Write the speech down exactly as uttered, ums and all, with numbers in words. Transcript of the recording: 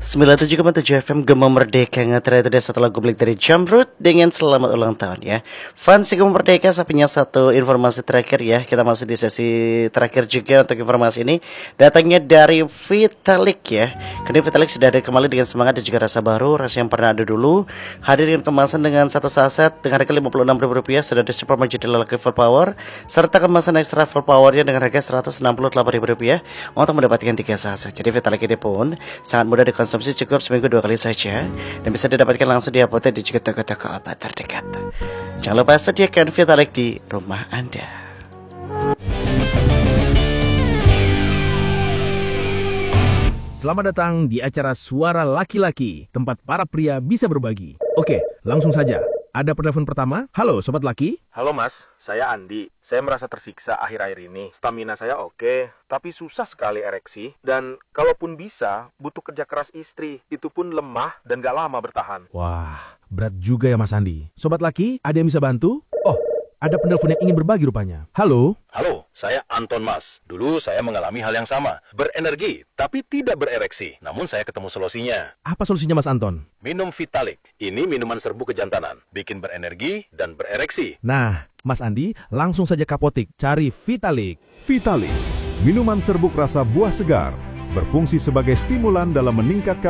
sembilan puluh tujuh koma tujuh F M Gema Merdeka ngetret ada satu lagu balik dari Jamrud dengan selamat ulang tahun ya. Fans Gema Merdeka saya punya satu informasi terakhir ya. Kita masih di sesi terakhir juga untuk informasi ini. Datangnya dari Vitalik ya. Kini Vitalik sudah ada kembali dengan semangat dan juga rasa baru, rasa yang pernah ada dulu. Hadir dengan kemasan dengan satu saset dengan harga lima puluh enam ribu rupiah. Sudah ada super menjadi lelaki full power serta kemasan ekstra full powernya dengan harga seratus enam puluh delapan ribu rupiah untuk mendapatkan tiga saset. Jadi Vitalik ini pun sangat mudah dikonsumsi, cukup seminggu dua kali saja dan bisa didapatkan langsung di apotek di juga toko-toko obat terdekat. Jangan lupa sediakan Vitalik di rumah Anda. Selamat datang di acara Suara Laki-Laki, tempat para pria bisa berbagi. Oke, langsung saja. Ada penelpon pertama. Halo, Sobat Laki. Halo Mas, saya Andi. Saya merasa tersiksa akhir-akhir ini. Stamina saya oke, tapi susah sekali ereksi. Dan kalaupun bisa, butuh kerja keras istri. Itu pun lemah dan gak lama bertahan. Wah, berat juga ya Mas Andi. Sobat Laki, ada yang bisa bantu? Oh, ada penelpon yang ingin berbagi rupanya. Halo. Halo, saya Anton Mas. Dulu saya mengalami hal yang sama. Berenergi, tapi tidak berereksi. Namun saya ketemu solusinya. Apa solusinya Mas Anton? Minum Vitalik. Ini minuman serbu kejantanan. Bikin berenergi dan berereksi. Nah, Mas Andi, langsung saja ke apotek. Cari Vitalik. Vitalik, minuman serbuk rasa buah segar. Berfungsi sebagai stimulan dalam meningkatkan